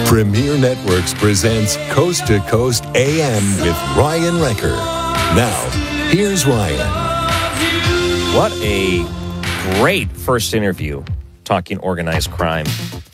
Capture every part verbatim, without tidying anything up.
Premier Networks presents Coast to Coast A M with Ryan Wrecker. Now, here's Ryan. What a great first interview talking organized crime.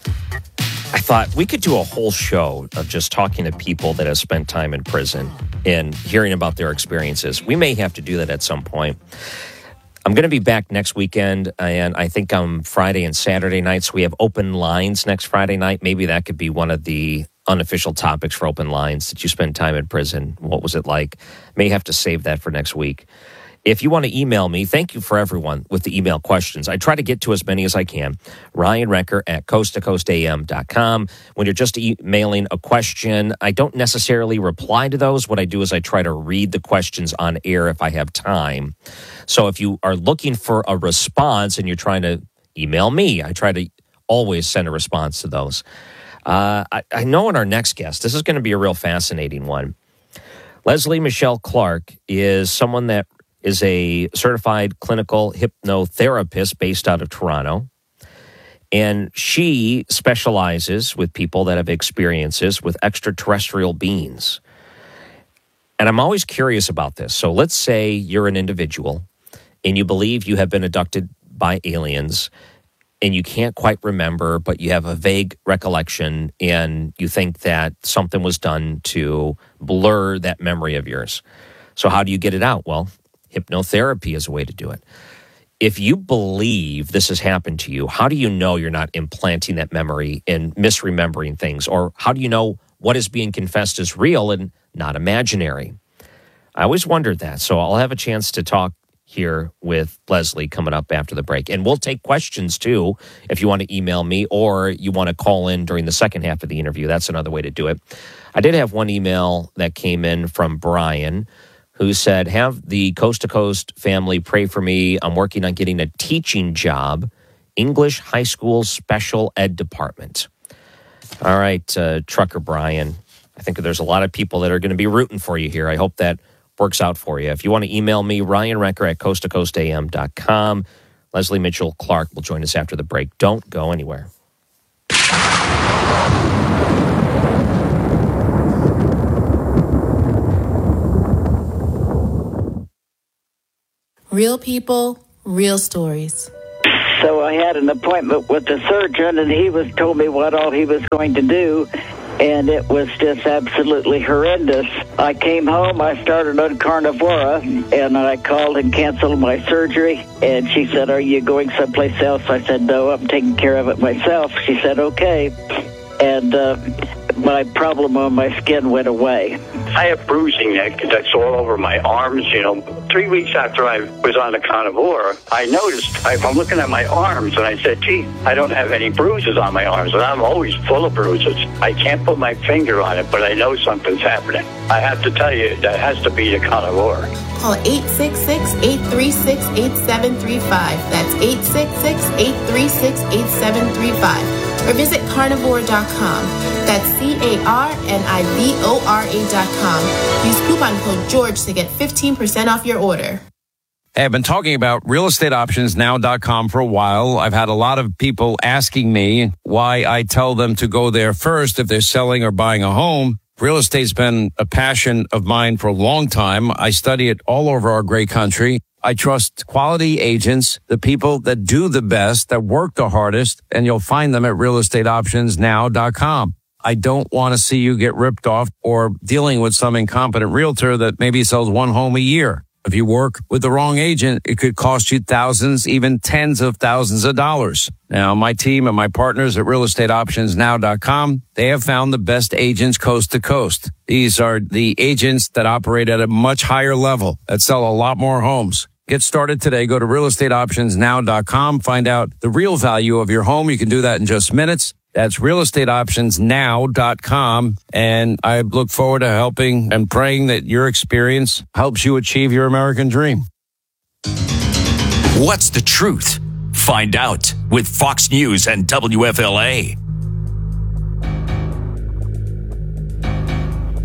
I thought we could do a whole show of just talking to people that have spent time in prison and hearing about their experiences. We may have to do that at some point. I'm going to be back next weekend, and I think on Friday and Saturday nights we have open lines next Friday night. Maybe that could be one of the unofficial topics for open lines. Did you spend time in prison? What was it like? May have to save that for next week. If you want to email me, thank you for everyone with the email questions. I try to get to as many as I can. Ryan Wrecker at coast to coast a m dot com. When you're just emailing a question, I don't necessarily reply to those. What I do is I try to read the questions on air if I have time. So if you are looking for a response and you're trying to email me, I try to always send a response to those. Uh, I, I know in our next guest, this is going to be a real fascinating one. Leslie Michelle Clark is someone that is a certified clinical hypnotherapist based out of Toronto. And she specializes with people that have experiences with extraterrestrial beings. And I'm always curious about this. So let's say you're an individual and you believe you have been abducted by aliens and you can't quite remember, but you have a vague recollection and you think that something was done to blur that memory of yours. So how do you get it out? Well, hypnotherapy is a way to do it. If you believe this has happened to you, how do you know you're not implanting that memory and misremembering things? Or how do you know what is being confessed is real and not imaginary? I always wondered that. So I'll have a chance to talk here with Leslie coming up after the break. And we'll take questions too if you want to email me or you want to call in during the second half of the interview. That's another way to do it. I did have one email that came in from Brian, who said, have the Coast to Coast family pray for me. I'm working on getting a teaching job, English high school special ed department. All right, uh, Trucker Brian, I think there's a lot of people that are going to be rooting for you here. I hope that works out for you. If you want to email me, Ryan Wrecker at coast to coast a m dot com. Leslie Mitchell Clark will join us after the break. Don't go anywhere. Real people, real stories. So I had an appointment with the surgeon, and he was told me what all he was going to do, and it was just absolutely horrendous. I came home, I started on Carnivora, and I called and canceled my surgery, and she said, are you going someplace else? I said, no, I'm taking care of it myself. She said, okay. And uh, my problem on my skin went away. I have bruising that, that's all over my arms, you know. Three weeks after I was on the Carnivora, I noticed, I, I'm looking at my arms, and I said, gee, I don't have any bruises on my arms, and I'm always full of bruises. I can't put my finger on it, but I know something's happening. I have to tell you, that has to be the Carnivora. Call eight six six, eight three six, eight seven three five. That's eight six six, eight three six, eight seven three five. Or visit carnivore dot com. That's C A R N I V O R A dot com. Use coupon code George to get fifteen percent off your order. Hey, I've been talking about real estate options now dot com for a while. I've had a lot of people asking me why I tell them to go there first if they're selling or buying a home. Real estate's been a passion of mine for a long time. I study it all over our great country. I trust quality agents, the people that do the best, that work the hardest, and you'll find them at real estate options now dot com. I don't want to see you get ripped off or dealing with some incompetent realtor that maybe sells one home a year. If you work with the wrong agent, it could cost you thousands, even tens of thousands of dollars. Now, my team and my partners at real estate options now dot com, they have found the best agents coast to coast. These are the agents that operate at a much higher level, that sell a lot more homes. Get started today. Go to real estate options now dot com. Find out the real value of your home. You can do that in just minutes. That's real estate options now dot com. And I look forward to helping and praying that your experience helps you achieve your American dream. What's the truth? Find out with Fox News and W F L A.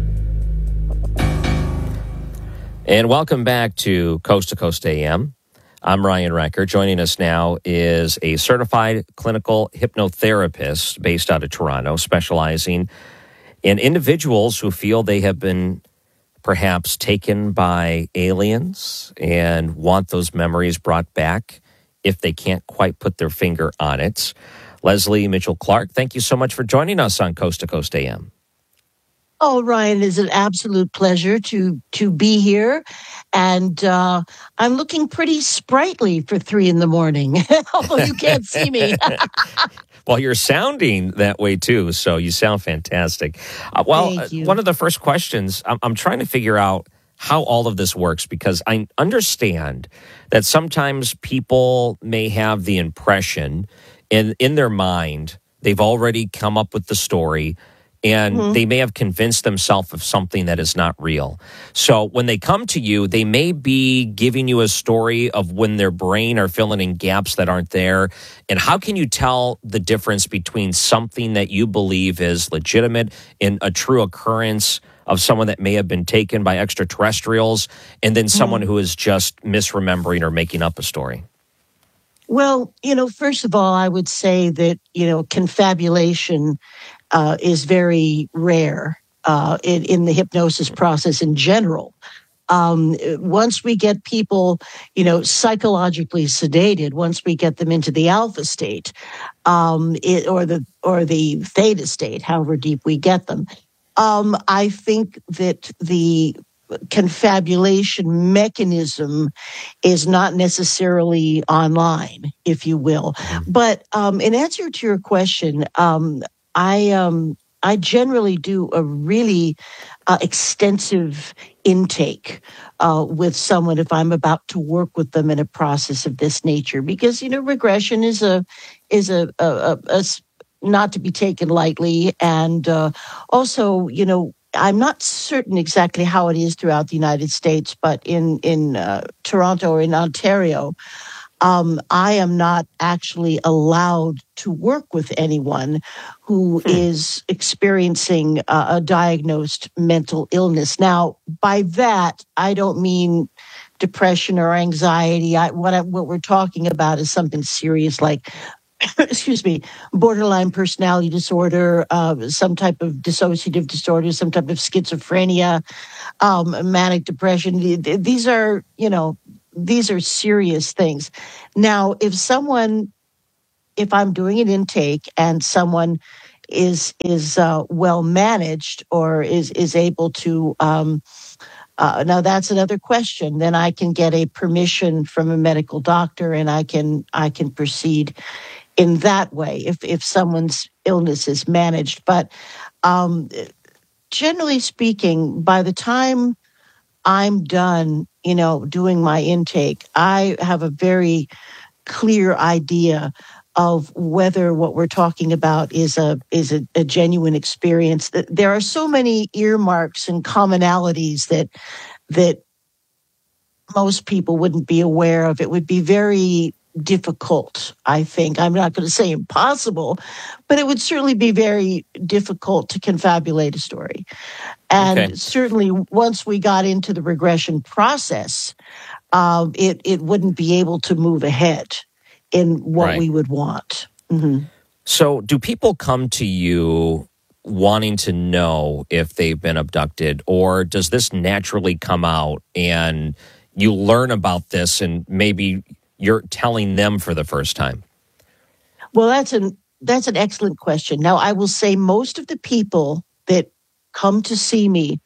And welcome back to Coast to Coast A M. I'm Ryan Recker. Joining us now is a certified clinical hypnotherapist based out of Toronto, specializing in individuals who feel they have been perhaps taken by aliens and want those memories brought back if they can't quite put their finger on it. Leslie Mitchell-Clark, thank you so much for joining us on Coast to Coast A M. Oh, Ryan, it's an absolute pleasure to to be here. And uh, I'm looking pretty sprightly for three in the morning, although you can't see me. Well, you're sounding that way, too, so you sound fantastic. Uh, well, uh, one of the first questions, I'm, I'm trying to figure out how all of this works, because I understand that sometimes people may have the impression in, in their mind, they've already come up with the story, and mm-hmm. they may have convinced themselves of something that is not real. So when they come to you, they may be giving you a story of when their brain are filling in gaps that aren't there. And how can you tell the difference between something that you believe is legitimate and a true occurrence of someone that may have been taken by extraterrestrials and then someone mm-hmm. who is just misremembering or making up a story? Well, you know, first of all, I would say that, you know, confabulation uh, is very rare uh, in, in the hypnosis process in general. Um, once we get people, you know, psychologically sedated, once we get them into the alpha state, um, it, or the or the theta state, however deep we get them, um, I think that the confabulation mechanism is not necessarily online, if you will. But um, in answer to your question, um, I um, I generally do a really uh, extensive intake uh, with someone if I'm about to work with them in a process of this nature, because you know regression is a is a, a, a, a not to be taken lightly, and uh, also you know. I'm not certain exactly how it is throughout the United States, but in in uh, Toronto or in Ontario, um, I am not actually allowed to work with anyone who hmm. is experiencing uh, a diagnosed mental illness. Now, by that, I don't mean depression or anxiety. I, what I, what we're talking about is something serious like excuse me, borderline personality disorder, uh, some type of dissociative disorder, some type of schizophrenia, um, manic depression. These are, you know, these are serious things. Now, if someone, if I'm doing an intake and someone is is uh, well managed or is is able to, um, uh, now that's another question. Then I can get a permission from a medical doctor, and I can I can proceed in that way, if if someone's illness is managed. But um, generally speaking, by the time I'm done, you know, doing my intake, I have a very clear idea of whether what we're talking about is a is a, a genuine experience. There are so many earmarks and commonalities that that most people wouldn't be aware of. It would be very difficult, I think. I'm not going to say impossible, but it would certainly be very difficult to confabulate a story. And okay. certainly once we got into the regression process, um, it, it wouldn't be able to move ahead in what right. we would want. Mm-hmm. So do people come to you wanting to know if they've been abducted, or does this naturally come out and you learn about this and maybe you're telling them for the first time? Well, that's an that's an excellent question. Now, I will say most of the people that come to see me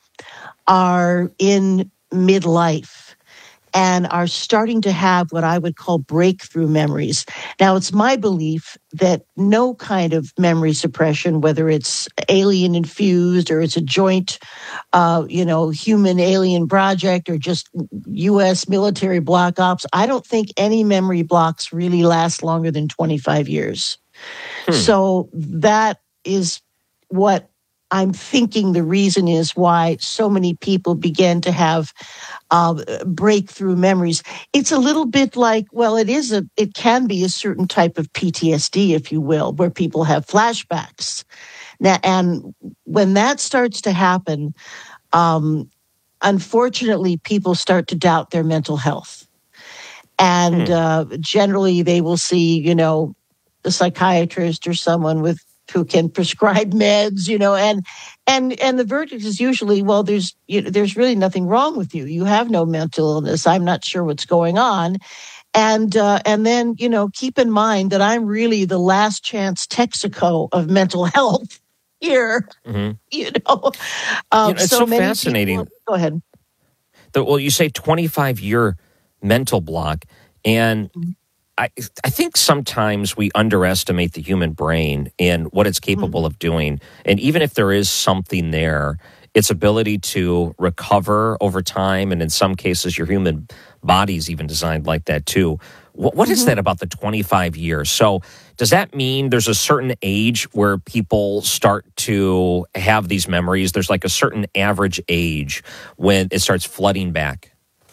are in midlife and are starting to have what I would call breakthrough memories. Now, it's my belief that no kind of memory suppression, whether it's alien infused or it's a joint, uh, you know, human alien project or just U S military block ops, I don't think any memory blocks really last longer than twenty-five years. Hmm. So that is what I'm thinking the reason is why so many people begin to have uh, breakthrough memories. It's a little bit like, well, it is a, it can be a certain type of P T S D, if you will, where people have flashbacks. Now, and when that starts to happen, um, unfortunately, people start to doubt their mental health. And uh, generally they will see, you know, a psychiatrist or someone with who can prescribe meds, you know, and and and the verdict is usually, well, there's you know, there's really nothing wrong with you. You have no mental illness. I'm not sure what's going on. And uh, and then, you know, keep in mind that I'm really the last chance Texaco of mental health here. Mm-hmm. You know, um, you know, it's so, so fascinating. People, go ahead. The, well, you say twenty-five year mental block, and mm-hmm. I I think sometimes we underestimate the human brain and what it's capable mm-hmm. of doing. And even if there is something there, its ability to recover over time, and in some cases, your human body's even designed like that too. What, what mm-hmm. is that about the twenty-five years? So does that mean there's a certain age where people start to have these memories? There's like a certain average age when it starts flooding back?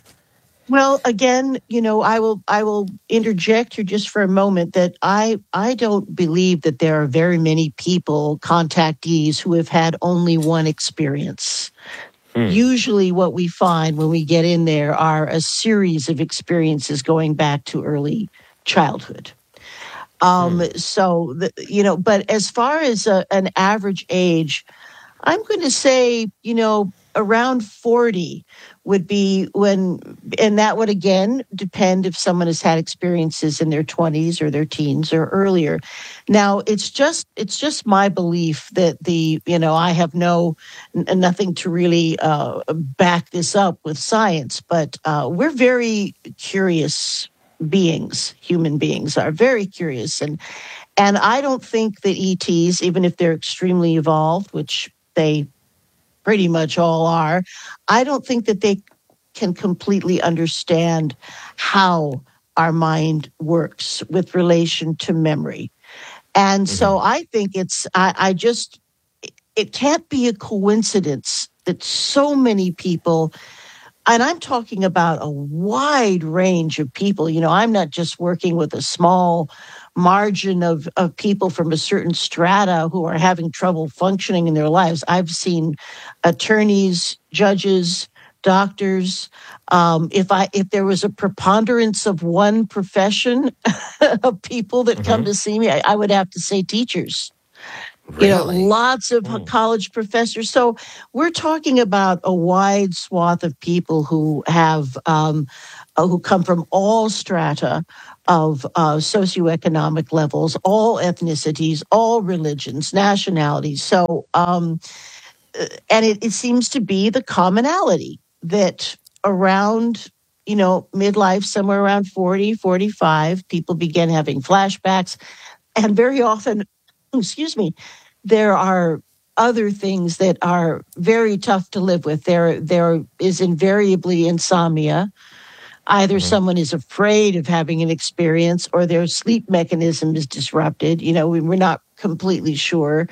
Well, again, you know, I will I will interject here just for a moment that I I don't believe that there are very many people, contactees, who have had only one experience. Hmm. Usually what we find when we get in there are a series of experiences going back to early childhood. Um, hmm. So, the, you know, but as far as a, an average age, I'm going to say, you know, around forty would be when, and that would again depend if someone has had experiences in their twenties or their teens or earlier. Now, it's just it's just my belief that the, you know, I have no, n- nothing to really uh, back this up with science, but uh, we're very curious beings. Human beings are very curious. And, and I don't think that E Ts, even if they're extremely evolved, which they pretty much all are, I don't think that they can completely understand how our mind works with relation to memory. And mm-hmm. so I think it's, I, I just, it can't be a coincidence that so many people, and I'm talking about a wide range of people, you know, I'm not just working with a small margin of, of people from a certain strata who are having trouble functioning in their lives. I've seen attorneys, judges, doctors. Um, if I if there was a preponderance of one profession of people that mm-hmm. come to see me, I, I would have to say teachers. Really? You know, lots of mm. college professors. So we're talking about a wide swath of people who have um, uh, who come from all strata of uh, socioeconomic levels, all ethnicities, all religions, nationalities. So, um, and it, it seems to be the commonality that around, you know, midlife, somewhere around forty, forty-five, people begin having flashbacks. And very often, excuse me, there are other things that are very tough to live with. There, there is invariably insomnia. Either mm-hmm. someone is afraid of having an experience or their sleep mechanism is disrupted. You know, we, we're not completely sure.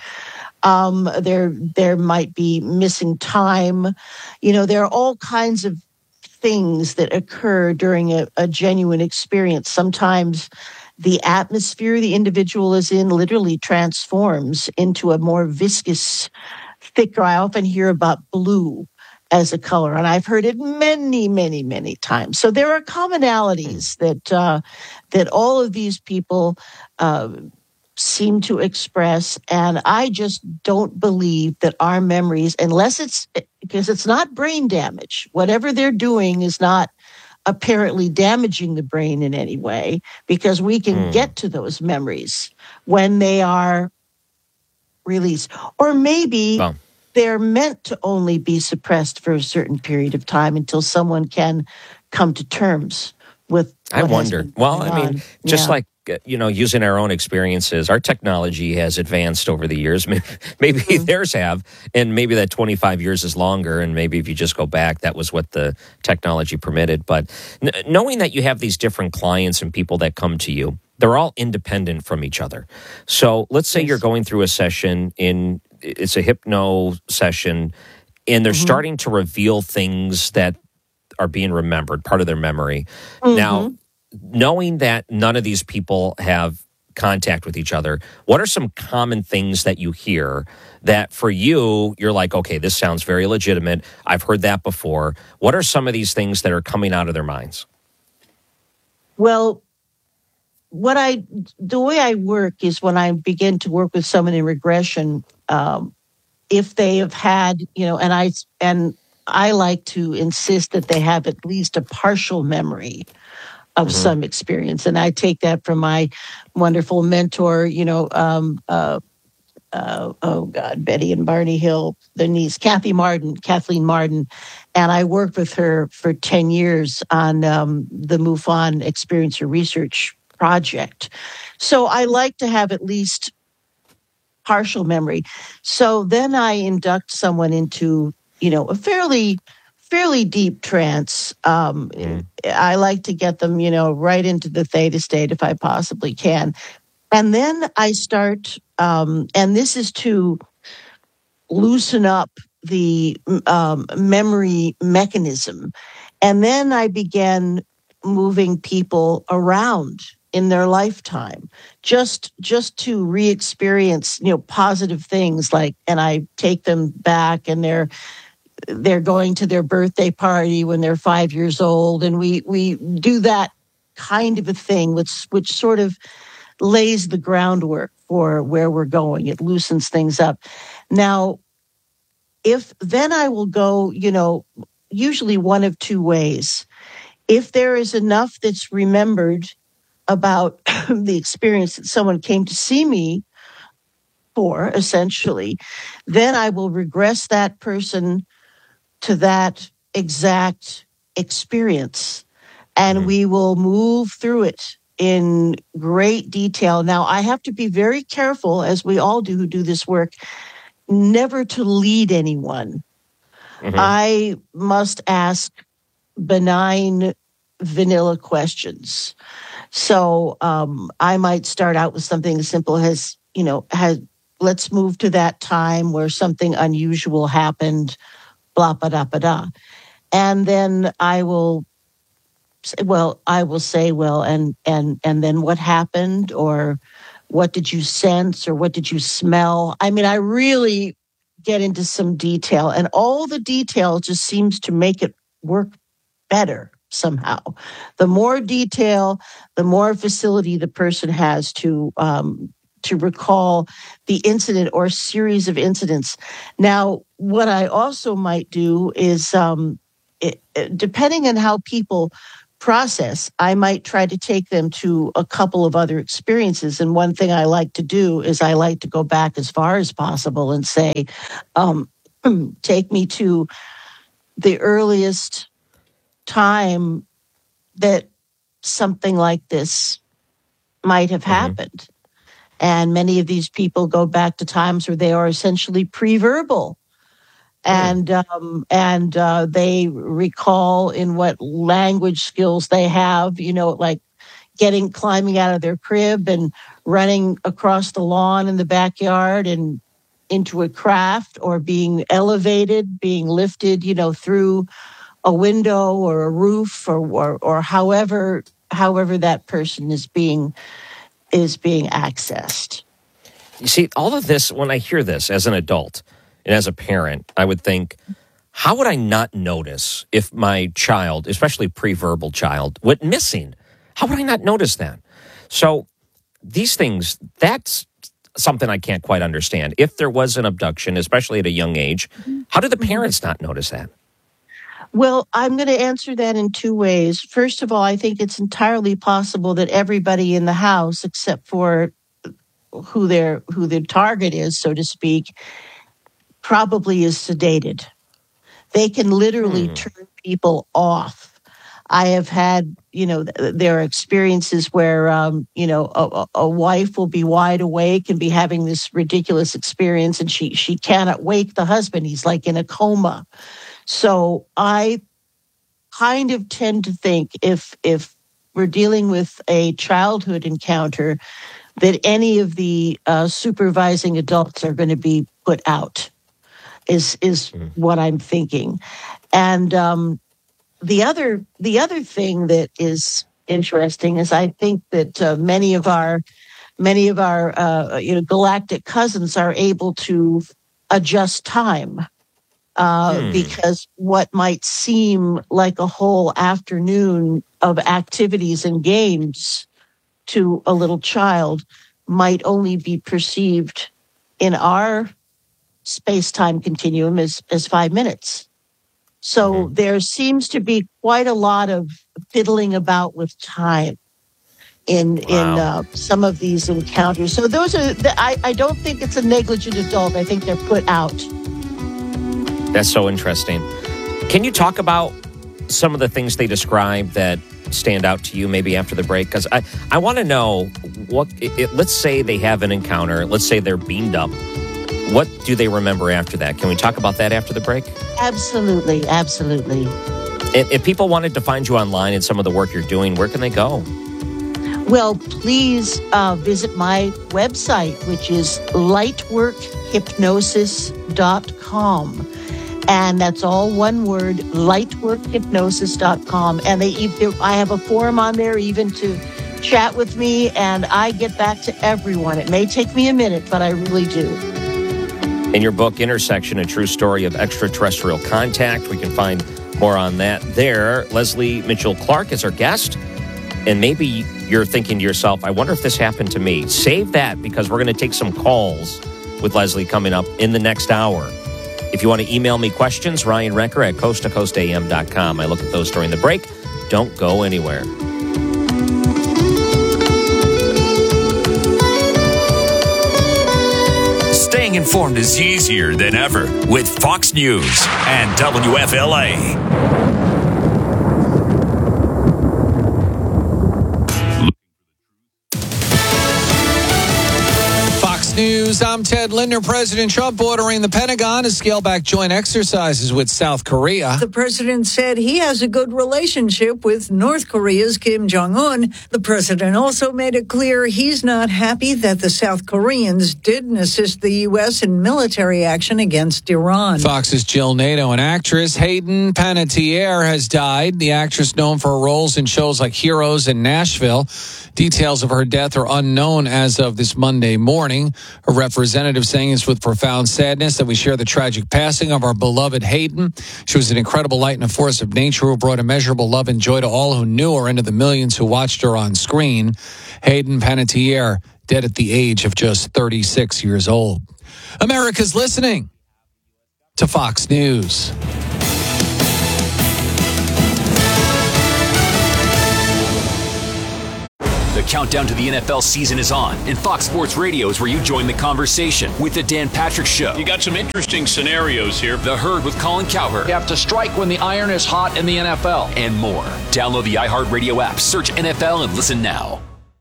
Um, there, there might be missing time. You know, there are all kinds of things that occur during a, a genuine experience. Sometimes the atmosphere the individual is in literally transforms into a more viscous, thicker. I often hear about blue as a color, and I've heard it many, many, many times. So there are commonalities that uh, that all of these people uh, seem to express, and I just don't believe that our memories, unless it's because it's not brain damage, whatever they're doing is not apparently damaging the brain in any way, because we can mm. get to those memories when they are released. Or maybe well. they're meant to only be suppressed for a certain period of time until someone can come to terms with what I wonder. Well, I mean, on. just yeah. like, you know, using our own experiences, our technology has advanced over the years. Maybe, maybe mm-hmm. theirs have, and maybe that twenty-five years is longer, and maybe if you just go back, that was what the technology permitted. But n- knowing that you have these different clients and people that come to you, they're all independent from each other. So let's say yes. you're going through a session, in it's a hypno session, and they're mm-hmm. starting to reveal things that are being remembered, part of their memory. Mm-hmm. Now, knowing that none of these people have contact with each other, what are some common things that you hear that for you, you're like, okay, this sounds very legitimate. I've heard that before. What are some of these things that are coming out of their minds? Well, what I the way I work is when I begin to work with someone in regression, um, if they have had, you know, and I and I like to insist that they have at least a partial memory of mm-hmm. some experience, and I take that from my wonderful mentor, you know, um, uh, uh, oh God, Betty and Barney Hill, their niece, Kathy Martin, Kathleen Martin, and I worked with her for ten years on um, the MUFON Experiencer Research Project. So I like to have at least partial memory. So then I induct someone into, you know, a fairly, fairly deep trance. Um, mm. I like to get them, you know, right into the theta state if I possibly can. And then I start, um, and this is to loosen up the um, memory mechanism. And then I began moving people around in their lifetime, just just to re-experience, you know, positive things like, and I take them back and they're they're going to their birthday party when they're five years old, and we we do that kind of a thing, which which sort of lays the groundwork for where we're going. It loosens things up. Now, if then I will go, you know, usually one of two ways. If there is enough that's remembered about the experience that someone came to see me for, essentially, then I will regress that person to that exact experience, and mm-hmm. we will move through it in great detail. Now, I have to be very careful, as we all do who do this work, never to lead anyone. Mm-hmm. I must ask benign, vanilla questions. So um, I might start out with something as simple as, you know, has, let's move to that time where something unusual happened, blah, blah, blah, blah, blah. And then I will say, well, I will say, well, and, and, and then what happened, or what did you sense, or what did you smell? I mean, I really get into some detail, and all the detail just seems to make it work better somehow. The more detail, the more facility the person has to um, to recall the incident or series of incidents. Now, what I also might do is, um, it, it, depending on how people process, I might try to take them to a couple of other experiences. And one thing I like to do is I like to go back as far as possible and say, um, take me to the earliest time that something like this might have mm-hmm. happened. And many of these people go back to times where they are essentially pre-verbal. And um, and uh, they recall in what language skills they have, you know, like getting, climbing out of their crib and running across the lawn in the backyard and into a craft, or being elevated, being lifted, you know, through a window or a roof, or or, or however however that person is being is being accessed. You see, all of this, when I hear this as an adult and as a parent, I would think, how would I not notice if my child, especially pre-verbal child, went missing? How would I not notice that? So these things, that's something I can't quite understand. If there was an abduction, especially at a young age, how do the parents not notice that? Well, I'm going to answer that in two ways. First of all, I think it's entirely possible that everybody in the house, except for who their who their target is, so to speak, probably is sedated. They can literally mm. turn people off. I have had, you know, there are experiences where, um, you know, a, a wife will be wide awake and be having this ridiculous experience, and she she cannot wake the husband. He's like in a coma. So I kind of tend to think if if we're dealing with a childhood encounter, that any of the uh, supervising adults are going to be put out, is is mm. what I'm thinking. And um, the other the other thing that is interesting is I think that uh, many of our many of our uh, you know galactic cousins are able to adjust time. uh, Hmm. because what might seem like a whole afternoon of activities and games to a little child might only be perceived in our space-time continuum as, as five minutes. So Mm-hmm. there seems to be quite a lot of fiddling about with time in in Wow. uh, some of these encounters. So those are, the, I, I don't think it's a negligent adult. I think they're put out. That's so interesting. Can you talk about some of the things they describe that stand out to you maybe after the break? Because I, I want to know, what. It, it, let's say they have an encounter. Let's say they're beamed up. What do they remember after that? Can we talk about that after the break? Absolutely, absolutely. If, if people wanted to find you online and some of the work you're doing, where can they go? Well, please uh, visit my website, which is lightwork hypnosis dot com. And that's all one word, lightwork hypnosis dot com. And they, I have a forum on there even to chat with me, and I get back to everyone. It may take me a minute, but I really do. In your book, Intersection, A True Story of Extraterrestrial Contact, we can find more on that there. Leslie Mitchell-Clark is our guest. And maybe you're thinking to yourself, I wonder if this happened to me. Save that, because we're going to take some calls with Leslie coming up in the next hour. If you want to email me questions, Ryan Recker at coast to coast a m dot com. I look at those during the break. Don't go anywhere. Staying informed is easier than ever with Fox News and W F L A. News. I'm Ted Linder. President Trump ordering the Pentagon to scale back joint exercises with South Korea. The president said he has a good relationship with North Korea's Kim Jong-un. The president also made it clear he's not happy that the South Koreans didn't assist the U S in military action against Iran. Fox's Jill Nato, an actress, Hayden Panettiere, has died. The actress, known for her roles in shows like Heroes and Nashville. Details of her death are unknown as of this Monday morning. A representative saying it's with profound sadness that we share the tragic passing of our beloved Hayden. She was an incredible light and a force of nature who brought immeasurable love and joy to all who knew her and to the millions who watched her on screen. Hayden Panettiere, dead at the age of just thirty-six years old. America's listening to Fox News. The countdown to the N F L season is on, and Fox Sports Radio is where you join the conversation with the Dan Patrick Show. You got some interesting scenarios here. The Herd with Colin Cowherd. You have to strike when the iron is hot in the N F L. And more. Download the iHeartRadio app, search N F L, and listen now.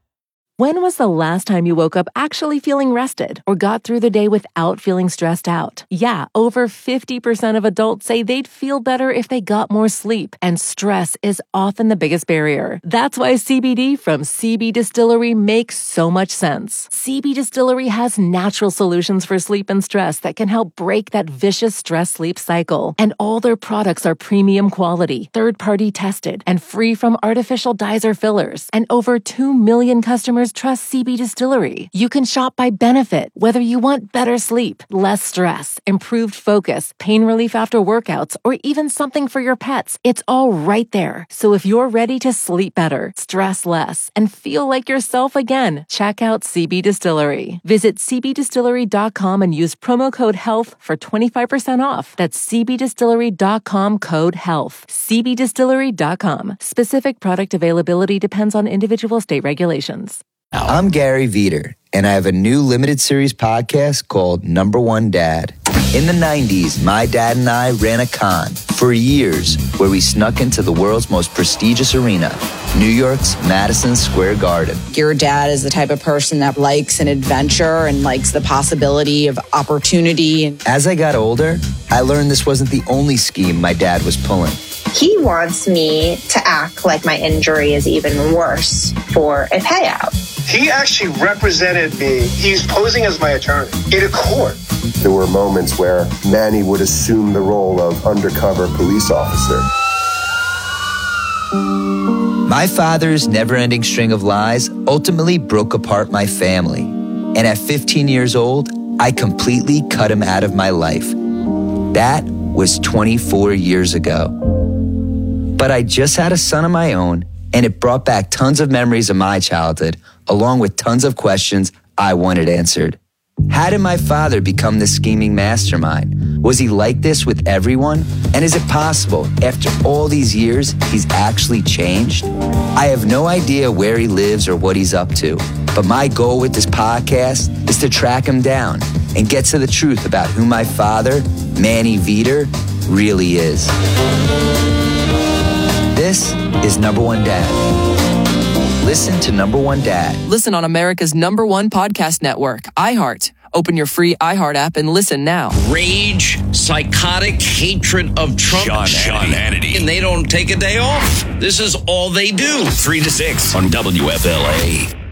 When was the last time you woke up actually feeling rested or got through the day without feeling stressed out? Yeah, over fifty percent of adults say they'd feel better if they got more sleep, and stress is often the biggest barrier. That's why C B D from C B Distillery makes so much sense. C B Distillery has natural solutions for sleep and stress that can help break that vicious stress-sleep cycle. And all their products are premium quality, third-party tested, and free from artificial dyes or fillers. And over two million customers trust C B Distillery. You can shop by benefit, whether you want better sleep, less stress, improved focus, pain relief after workouts, or even something for your pets. It's all right there. So if you're ready to sleep better, stress less, and feel like yourself again, check out C B Distillery. Visit c b distillery dot com and use promo code HEALTH for twenty-five percent off. That's c b distillery dot com, code HEALTH. c b distillery dot com. Specific product availability depends on individual state regulations. I'm Gary Veter, and I have a new limited series podcast called Number One Dad. In the nineties, my dad and I ran a con for years where we snuck into the world's most prestigious arena, New York's Madison Square Garden. Your dad is the type of person that likes an adventure and likes the possibility of opportunity. As I got older, I learned this wasn't the only scheme my dad was pulling. He wants me to act like my injury is even worse for a payout. He actually represented me. He's posing as my attorney in a court. There were moments where Manny would assume the role of undercover police officer. My father's never-ending string of lies ultimately broke apart my family. And at fifteen years old, I completely cut him out of my life. That was twenty-four years ago. But I just had a son of my own, and it brought back tons of memories of my childhood, along with tons of questions I wanted answered. How did my father become this scheming mastermind? Was he like this with everyone? And is it possible, after all these years, he's actually changed? I have no idea where he lives or what he's up to, but my goal with this podcast is to track him down and get to the truth about who my father, Manny Veter, really is. This is Number One Dad. Listen to Number One Dad. Listen on America's number one podcast network, iHeart. Open your free iHeart app and listen now. Rage, psychotic hatred of Trump. Sean, Sean Hannity. And they don't take a day off. This is all they do. three to six on W F L A.